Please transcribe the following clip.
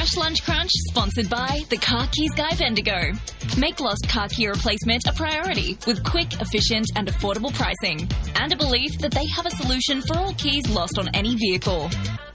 Flash Lunch Crunch, sponsored by the Car Keys Guy Vendigo. Make lost car key replacement a priority with quick, efficient and affordable pricing. And a belief that they have a solution for all keys lost on any vehicle.